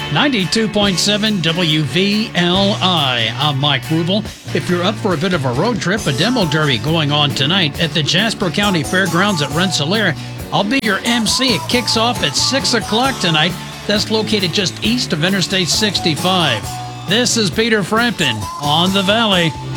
92.7 WVLI. I'm Mike Rubel. If you're up for a bit of a road trip, a demo derby going on tonight at the Jasper County Fairgrounds at Rensselaer. I'll be your MC. It kicks off at 6 o'clock tonight. That's located just east of Interstate 65. This is Peter Frampton on the Valley.